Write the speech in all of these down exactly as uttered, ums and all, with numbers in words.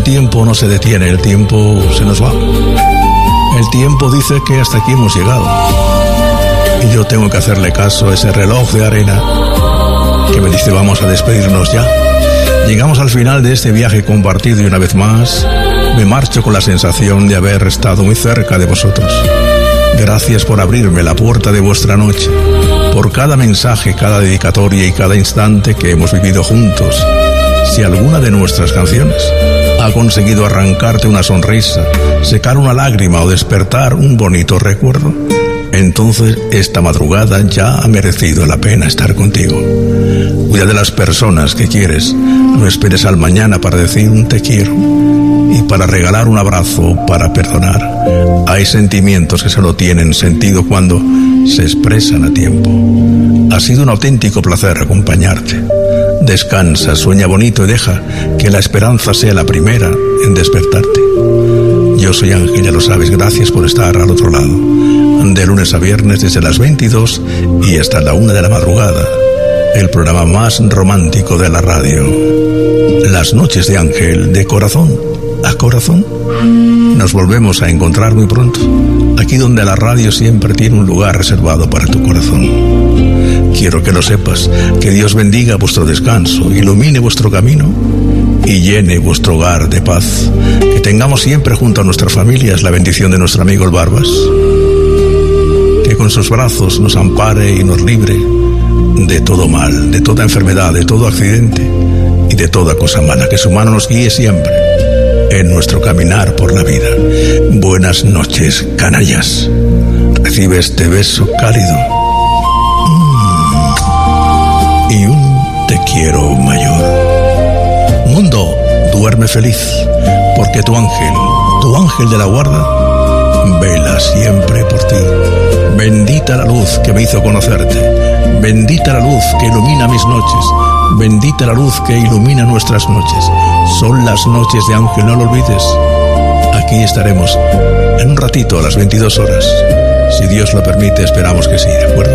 El tiempo no se detiene, el tiempo se nos va. El tiempo dice que hasta aquí hemos llegado. Y yo tengo que hacerle caso a ese reloj de arena que me dice vamos a despedirnos ya. Llegamos al final de este viaje compartido y una vez más me marcho con la sensación de haber estado muy cerca de vosotros. Gracias por abrirme la puerta de vuestra noche, por cada mensaje, cada dedicatoria y cada instante que hemos vivido juntos. Si alguna de nuestras canciones ha conseguido arrancarte una sonrisa, secar una lágrima o despertar un bonito recuerdo, entonces esta madrugada ya ha merecido la pena estar contigo. Cuida de las personas que quieres, no esperes al mañana para decir un te quiero y para regalar un abrazo, para perdonar. Hay sentimientos que solo tienen sentido cuando se expresan a tiempo. Ha sido un auténtico placer acompañarte. Descansa, sueña bonito y deja que la esperanza sea la primera en despertarte. Yo soy Ángel, ya lo sabes, gracias por estar al otro lado. De lunes a viernes desde las veintidós y hasta la una de la madrugada. El programa más romántico de la radio. Las noches de Ángel, de corazón a corazón. Nos volvemos a encontrar muy pronto, aquí donde la radio siempre tiene un lugar reservado para tu corazón. Quiero que lo sepas, que Dios bendiga vuestro descanso, ilumine vuestro camino y llene vuestro hogar de paz. Que tengamos siempre junto a nuestras familias la bendición de nuestro amigo el Barbas. Que con sus brazos nos ampare y nos libre de todo mal, de toda enfermedad, de todo accidente y de toda cosa mala. Que su mano nos guíe siempre en nuestro caminar por la vida. Buenas noches, canallas. Recibe este beso cálido mm. y un te quiero mayor. Mundo, duerme feliz, porque tu ángel, tu ángel de la guarda, vela siempre por ti. Bendita la luz que me hizo conocerte. Bendita la luz que ilumina mis noches. Bendita la luz que ilumina nuestras noches. Son las noches de Ángel, no lo olvides. Aquí estaremos en un ratito a las veintidós horas. Si Dios lo permite, esperamos que sí, ¿de acuerdo?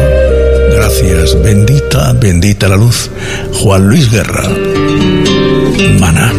Gracias, bendita, bendita la luz. Juan Luis Guerra, Maná.